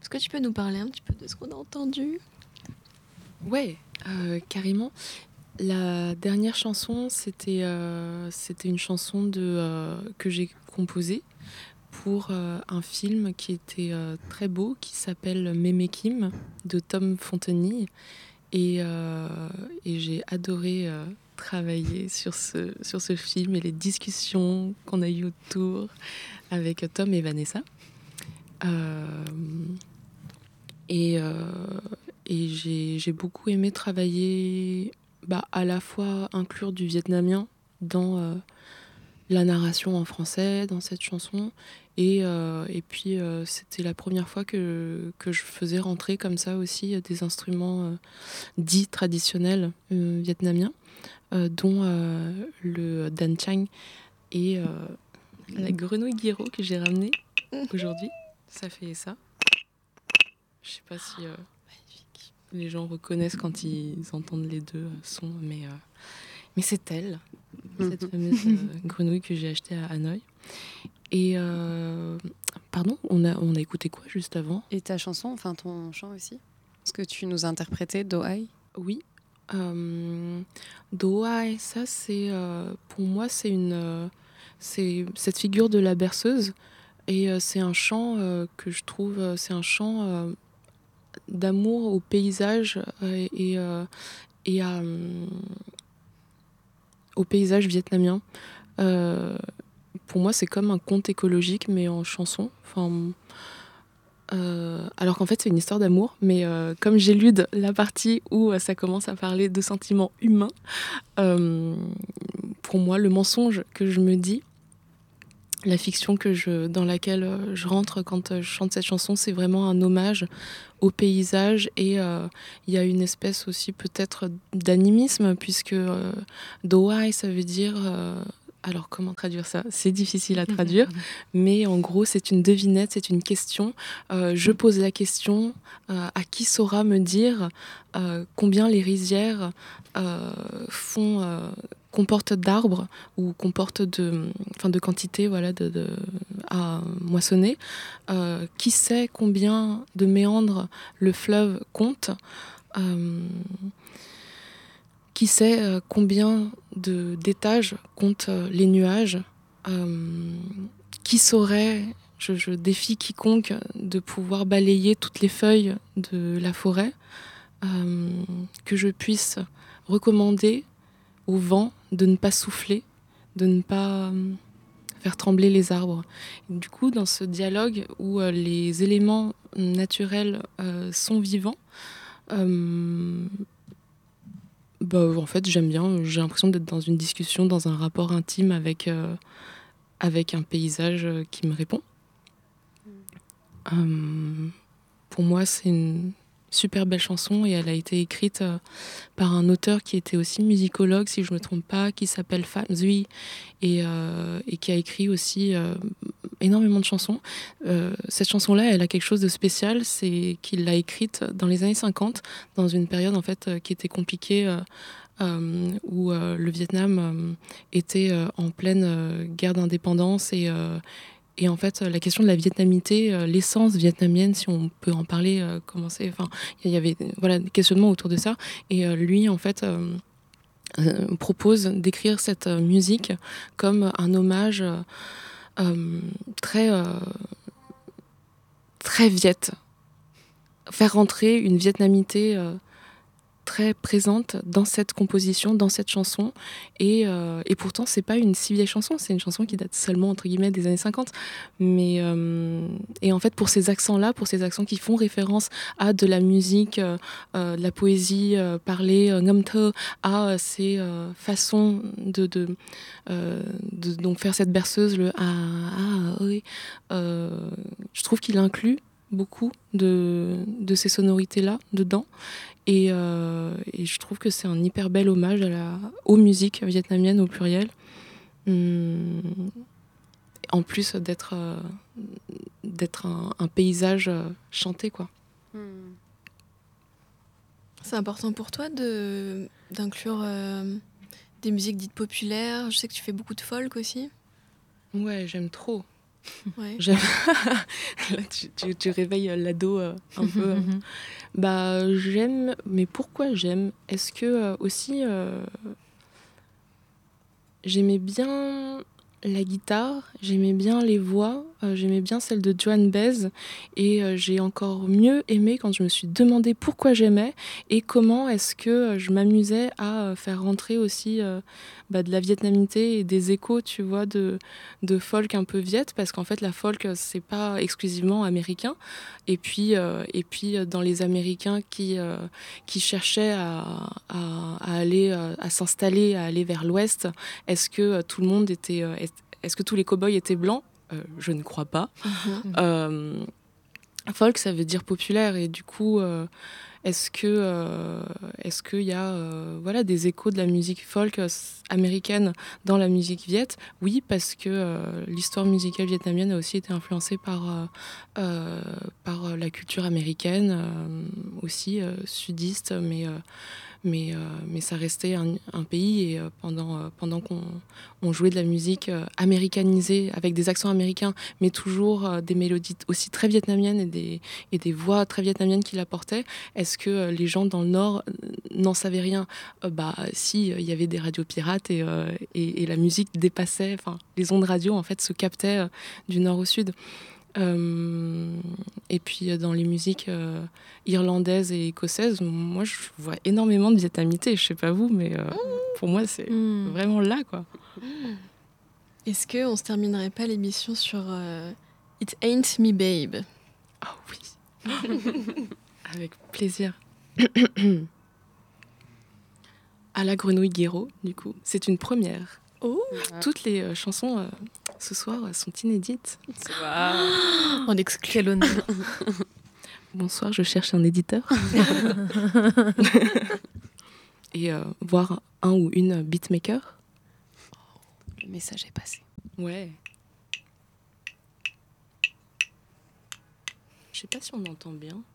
Est-ce que tu peux nous parler un petit peu de ce qu'on a entendu? Ouais, carrément. La dernière chanson, c'était une chanson que j'ai composée pour un film qui était très beau, qui s'appelle Mémé Kim, de Tom Fontenille. Et, euh, et j'ai adoré travailler sur ce film et les discussions qu'on a eues autour avec Tom et Vanessa. Euh, et euh, et j'ai beaucoup aimé travailler, à la fois inclure du vietnamien dans la narration en français, dans cette chanson. Et puis, c'était la première fois que je faisais rentrer comme ça aussi des instruments dits traditionnels vietnamiens, dont le Dan Chang et la grenouille guiro que j'ai ramenée aujourd'hui. Ça fait ça. Je sais pas si les gens reconnaissent quand ils entendent les deux sons, mais c'est elle, cette fameuse grenouille que j'ai achetée à Hanoï. Et pardon, on a écouté quoi juste avant? Et ta chanson, enfin ton chant aussi? Ce que tu nous as interprété, Do Ai? Oui. Doai, ça c'est pour moi c'est cette figure de la berceuse et c'est un chant que je trouve c'est un chant d'amour au paysage et au paysage vietnamien. Pour moi, c'est comme un conte écologique, mais en chanson. Alors qu'en fait, c'est une histoire d'amour, mais comme j'élude la partie où ça commence à parler de sentiments humains, pour moi, le mensonge que je me dis, la fiction dans laquelle je rentre quand je chante cette chanson, c'est vraiment un hommage au paysage et il y a une espèce aussi peut-être d'animisme puisque Doai, ça veut dire... alors comment traduire ça? C'est difficile à traduire, mais en gros c'est une devinette, c'est une question. Je pose la question à qui saura me dire combien les rizières comportent d'arbres ou comportent de quantité voilà, à moissonner. Qui sait combien de méandres le fleuve compte, qui sait combien d'étages comptent les nuages, qui saurait, je défie quiconque de pouvoir balayer toutes les feuilles de la forêt, que je puisse recommander au vent de ne pas souffler, de ne pas faire trembler les arbres. Et du coup, dans ce dialogue où les éléments naturels sont vivants, en fait, j'aime bien. J'ai l'impression d'être dans une discussion, dans un rapport intime avec un paysage qui me répond. Pour moi, c'est une super belle chanson et elle a été écrite par un auteur qui était aussi musicologue, si je ne me trompe pas, qui s'appelle Pham Duy et qui a écrit aussi énormément de chansons. Cette chanson-là, elle a quelque chose de spécial, c'est qu'il l'a écrite dans les années 50, dans une période en fait qui était compliquée, où le Vietnam était en pleine guerre d'indépendance et en fait, la question de la vietnamité, l'essence vietnamienne, si on peut en parler, il y avait voilà, des questionnements autour de ça. Et lui, en fait, propose d'écrire cette musique comme un hommage très, très viet. Faire rentrer une vietnamité très présente dans cette composition, dans cette chanson. Et pourtant, c'est pas une si vieille chanson, c'est une chanson qui date seulement, entre guillemets, des années 50. Et en fait, pour ces accents-là, pour ces accents qui font référence à de la musique, de la poésie parlée, ngâm thơ, à ces façons de donc faire cette berceuse, le oui, je trouve qu'il inclut beaucoup de ces sonorités-là dedans. Et je trouve que c'est un hyper bel hommage aux musiques vietnamiennes au pluriel. En plus d'être un paysage chanté, quoi. C'est important pour toi d'inclure des musiques dites populaires. Je sais que tu fais beaucoup de folk aussi. Ouais, j'aime trop. Ouais. J'aime. Là, tu réveilles l'ado un peu. Bah, j'aime, mais pourquoi j'aime? Est-ce que aussi j'aimais bien la guitare, j'aimais bien les voix, j'aimais bien celle de Joan Baez et j'ai encore mieux aimé quand je me suis demandé pourquoi j'aimais et comment est-ce que je m'amusais à faire rentrer aussi de la vietnamité et des échos, tu vois, de folk un peu viet, parce qu'en fait la folk c'est pas exclusivement américain et puis dans les Américains qui cherchaient à aller à s'installer, à aller vers l'ouest, est-ce que tout le monde était est-ce que tous les cow-boys étaient blancs? Je ne crois pas. Folk, ça veut dire populaire, et du coup, est-ce qu'il y a voilà, des échos de la musique folk américaine dans la musique viet? Oui, parce que l'histoire musicale vietnamienne a aussi été influencée par la culture américaine, aussi sudiste, mais ça restait un pays, et pendant qu'on jouait de la musique américanisée, avec des accents américains, mais toujours des mélodies aussi très vietnamiennes et des voix très vietnamiennes qui l'apportaient, est-ce que les gens dans le Nord n'en savaient rien? Si, il y avait des radios pirates et la musique dépassait, enfin, les ondes radio en fait se captaient du Nord au Sud. Et puis dans les musiques irlandaises et écossaises, moi je vois énormément de vietnamité. Je sais pas vous, mais pour moi c'est vraiment là, quoi. Est-ce qu'on se terminerait pas l'émission sur It Ain't Me Babe? Ah oui, avec plaisir. À la Grenouille Guéraud, du coup, c'est une première. Oh, Toutes les chansons ce soir sont inédites. on exclut. Quel honneur. Bonsoir, je cherche un éditeur. Et voir un ou une beatmaker. Le message est passé. Ouais. Je sais pas si on entend bien.